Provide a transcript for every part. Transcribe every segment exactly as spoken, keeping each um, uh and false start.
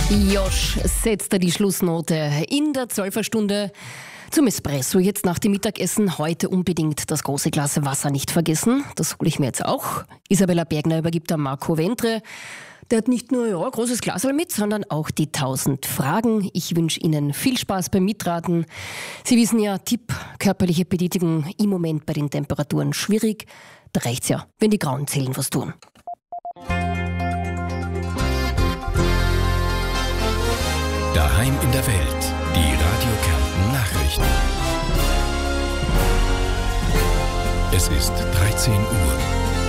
Josch setzt da die Schlussnote in der Zwölferstunde zum Espresso. Jetzt nach dem Mittagessen heute unbedingt das große Glas Wasser nicht vergessen. Das hole ich mir jetzt auch. Isabella Bergner übergibt an Marco Ventre. Der hat nicht nur ja, ein großes Glas mit, sondern auch die tausend Fragen. Ich wünsche Ihnen viel Spaß beim Mitraten. Sie wissen ja, Tipp, körperliche Betätigung im Moment bei den Temperaturen schwierig. Da reicht's ja, wenn die grauen Zellen was tun. Daheim in der Welt, die Radio Kärnten Nachrichten. Es ist dreizehn Uhr.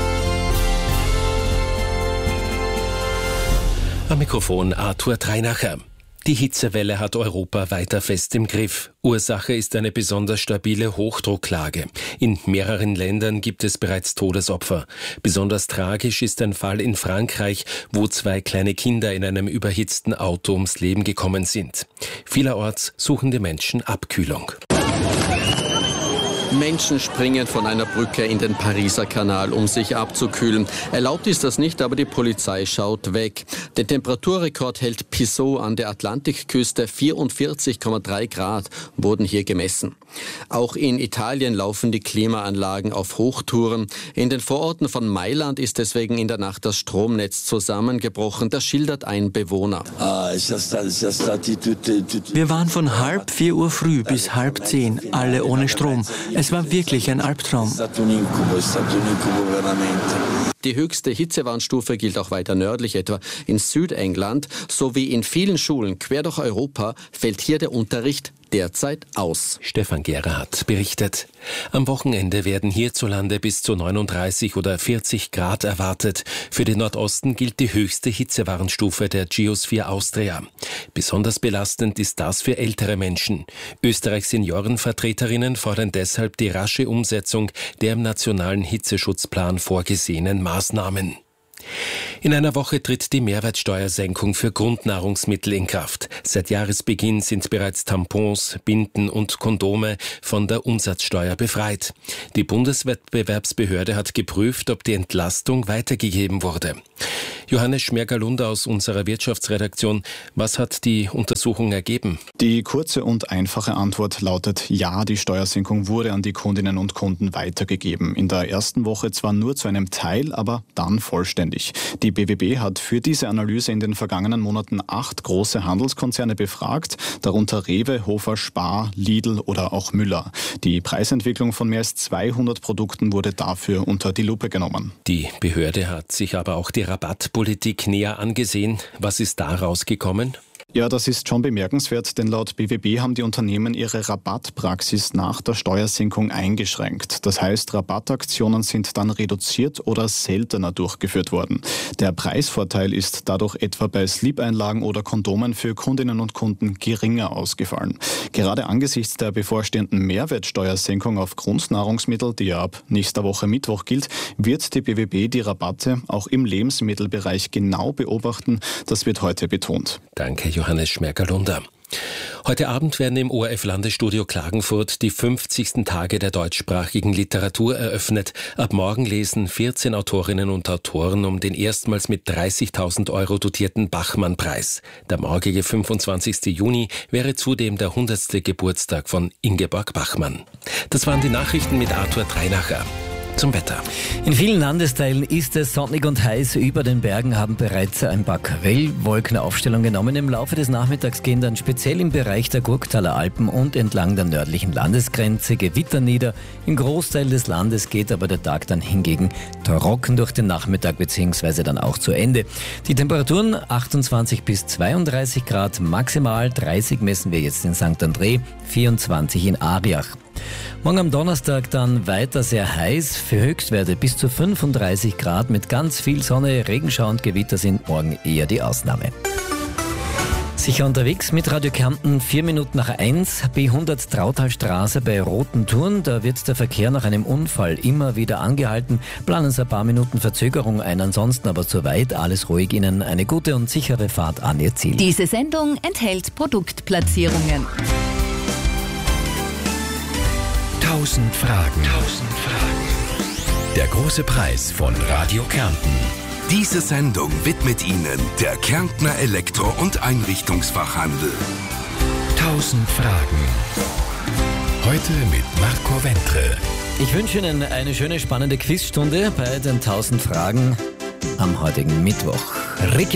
Am Mikrofon Arthur Dreinacher. Die Hitzewelle hat Europa weiter fest im Griff. Ursache ist eine besonders stabile Hochdrucklage. In mehreren Ländern gibt es bereits Todesopfer. Besonders tragisch ist ein Fall in Frankreich, wo zwei kleine Kinder in einem überhitzten Auto ums Leben gekommen sind. Vielerorts suchen die Menschen Abkühlung. Menschen springen von einer Brücke in den Pariser Kanal, um sich abzukühlen. Erlaubt ist das nicht, aber die Polizei schaut weg. Den Temperaturrekord hält Pissot an der Atlantikküste. vierundvierzig Komma drei Grad wurden hier gemessen. Auch in Italien laufen die Klimaanlagen auf Hochtouren. In den Vororten von Mailand ist deswegen in der Nacht das Stromnetz zusammengebrochen. Das schildert ein Bewohner. Wir waren von halb vier Uhr früh bis halb zehn, alle ohne Strom. Es war wirklich ein Albtraum. Die höchste Hitzewarnstufe gilt auch weiter nördlich, etwa in Südengland. Sowie in vielen Schulen quer durch Europa fällt hier der Unterricht derzeit aus. Stefan Gerhardt berichtet. Am Wochenende werden hierzulande bis zu neununddreißig oder vierzig Grad erwartet. Für den Nordosten gilt die höchste Hitzewarnstufe der Geosphere Austria. Besonders belastend ist das für ältere Menschen. Österreichs Seniorenvertreterinnen fordern deshalb die rasche Umsetzung der im nationalen Hitzeschutzplan vorgesehenen Maßnahmen. In einer Woche tritt die Mehrwertsteuersenkung für Grundnahrungsmittel in Kraft. Seit Jahresbeginn sind bereits Tampons, Binden und Kondome von der Umsatzsteuer befreit. Die Bundeswettbewerbsbehörde hat geprüft, ob die Entlastung weitergegeben wurde. Johannes Schmergalunder aus unserer Wirtschaftsredaktion, was hat die Untersuchung ergeben? Die kurze und einfache Antwort lautet ja, die Steuersenkung wurde an die Kundinnen und Kunden weitergegeben. In der ersten Woche zwar nur zu einem Teil, aber dann vollständig. Die B W B hat für diese Analyse in den vergangenen Monaten acht große Handelskonzerne befragt, darunter Rewe, Hofer, Spar, Lidl oder auch Müller. Die Preisentwicklung von mehr als zweihundert Produkten wurde dafür unter die Lupe genommen. Die Behörde hat sich aber auch die Rabattpolitik näher angesehen. Was ist da rausgekommen? Ja, das ist schon bemerkenswert, denn laut B W B haben die Unternehmen ihre Rabattpraxis nach der Steuersenkung eingeschränkt. Das heißt, Rabattaktionen sind dann reduziert oder seltener durchgeführt worden. Der Preisvorteil ist dadurch etwa bei Slip-Einlagen oder Kondomen für Kundinnen und Kunden geringer ausgefallen. Gerade angesichts der bevorstehenden Mehrwertsteuersenkung auf Grundnahrungsmittel, die ja ab nächster Woche Mittwoch gilt, wird die B W B die Rabatte auch im Lebensmittelbereich genau beobachten. Das wird heute betont. Danke, Johannes Schmergalunder. Heute Abend werden im O R F-Landesstudio Klagenfurt die fünfzigsten Tage der deutschsprachigen Literatur eröffnet. Ab morgen lesen vierzehn Autorinnen und Autoren um den erstmals mit dreißigtausend Euro dotierten Bachmann-Preis. Der morgige fünfundzwanzigsten Juni wäre zudem der hundertste Geburtstag von Ingeborg Bachmann. Das waren die Nachrichten mit Arthur Dreinacher. Zum Wetter. In vielen Landesteilen ist es sonnig und heiß. Über den Bergen haben bereits ein paar Quellwolken Aufstellung genommen. Im Laufe des Nachmittags gehen dann speziell im Bereich der Gurktaler Alpen und entlang der nördlichen Landesgrenze Gewitter nieder. Im Großteil des Landes geht aber der Tag dann hingegen trocken durch den Nachmittag bzw. dann auch zu Ende. Die Temperaturen achtundzwanzig bis zweiunddreißig Grad, maximal dreißig messen wir jetzt in Sankt André, vierundzwanzig in Ariach. Morgen am Donnerstag dann weiter sehr heiß, für Höchstwerte bis zu fünfunddreißig Grad mit ganz viel Sonne. Regenschauer und Gewitter sind morgen eher die Ausnahme. Sicher unterwegs mit Radio Kärnten, vier Minuten nach eins, B hundert Trautalstraße bei Roten Turn. Da wird der Verkehr nach einem Unfall immer wieder angehalten. Planen Sie ein paar Minuten Verzögerung ein, ansonsten aber soweit alles ruhig. Ihnen eine gute und sichere Fahrt an Ihr Ziel. Diese Sendung enthält Produktplatzierungen. Tausend Fragen. Tausend Fragen. Der große Preis von Radio Kärnten. Diese Sendung widmet Ihnen der Kärntner Elektro- und Einrichtungsfachhandel. Tausend Fragen. Heute mit Marco Wentre. Ich wünsche Ihnen eine schöne, spannende Quizstunde bei den tausend Fragen am heutigen Mittwoch. Ricky